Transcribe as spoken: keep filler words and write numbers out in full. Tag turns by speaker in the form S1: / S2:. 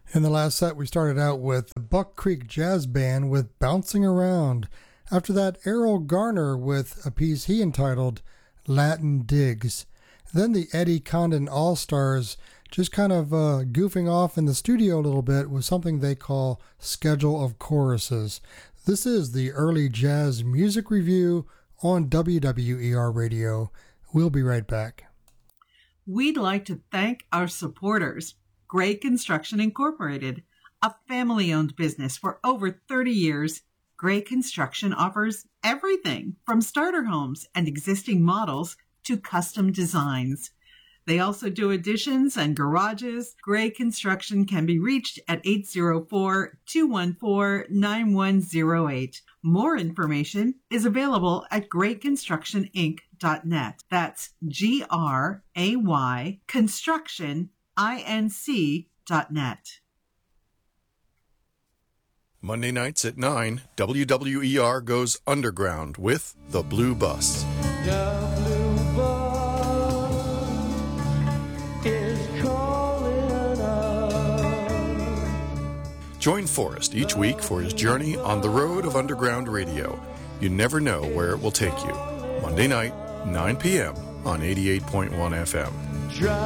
S1: In the last set, we started out with the Buck Creek Jazz Band with Bouncing Around. After that, Errol Garner with a piece he entitled Latin Digs. Then the Eddie Condon All-Stars just kind of uh, goofing off in the studio a little bit with something they call Schedule of Choruses. This is the Early Jazz Music Review on W W E R Radio. We'll be right back.
S2: We'd like to thank our supporters. Gray Construction Incorporated, a family-owned business for over thirty years. Gray Construction offers everything from starter homes and existing models to custom designs. They also do additions and garages. Gray Construction can be reached at eight zero four, two one four, nine one zero eight. More information is available at gray construction inc dot net. That's G R A Y Construction inc dot net.
S3: Monday nights at nine, W W E R goes underground with The Blue Bus.
S4: The blue bus is calling us.
S3: Join Forrest each week for his journey on the road of underground radio. You never know where it will take you. Monday night, nine p.m. on eighty-eight point one F M.
S4: Drive